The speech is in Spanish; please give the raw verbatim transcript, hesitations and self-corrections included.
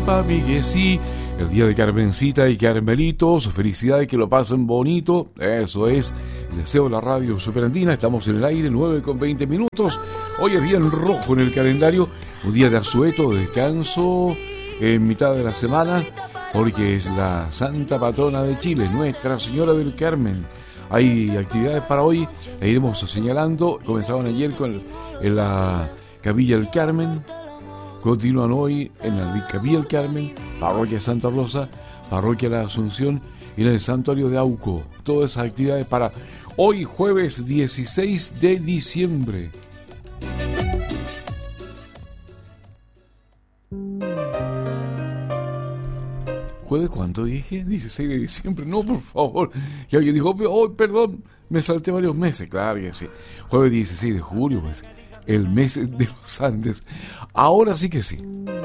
papi que sí. El día de Carmencita y Carmelitos, felicidades, que lo pasen bonito. Eso es el deseo de la radio superandina. Estamos en el aire, nueve con veinte minutos. Hoy es día en rojo en el calendario, un día de asueto, de descanso en mitad de la semana, porque es la santa patrona de Chile, Nuestra Señora del Carmen. Hay actividades para hoy, e iremos señalando. Comenzaron ayer con el, en la Capilla del Carmen, continúan hoy en la Capilla del Carmen, Parroquia Santa Rosa, Parroquia de la Asunción y en el Santuario de Auco. Todas esas actividades para hoy, jueves dieciséis de diciembre. ¿Jueves cuánto dije? dieciséis de diciembre. No, por favor. Y alguien dijo, oh, perdón, me salté varios meses. Claro que sí. Jueves dieciséis de julio, pues, el mes de los Andes. Ahora sí que sí.